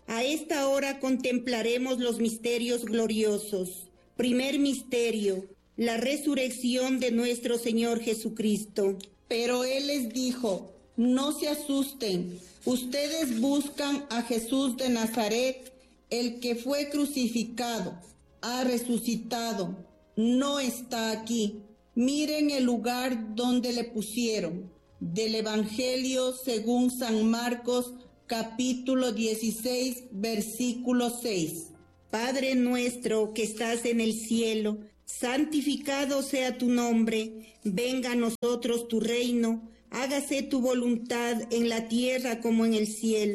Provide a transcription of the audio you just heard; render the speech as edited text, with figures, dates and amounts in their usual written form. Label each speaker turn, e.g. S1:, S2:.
S1: A esta hora contemplaremos los misterios gloriosos. Primer misterio, la resurrección de nuestro Señor Jesucristo.
S2: Pero Él les dijo: no se asusten, ustedes buscan a Jesús de Nazaret, el que fue crucificado. Ha resucitado, no está aquí. Miren el lugar donde le pusieron. Del Evangelio según San Marcos, capítulo 16, versículo 6.
S1: Padre nuestro que estás en el cielo, santificado sea tu nombre, venga a nosotros tu reino, hágase tu voluntad en la tierra como en el cielo.